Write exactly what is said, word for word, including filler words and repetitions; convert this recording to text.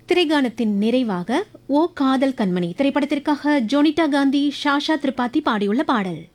திரைகானத்தின் நிறைவாக ஓ காதல் கண்மணி திரைப்படத்திற்காக ஜோனிதா காந்தி ஷாஷா திரிபாதி பாடியுள்ள பாடல்.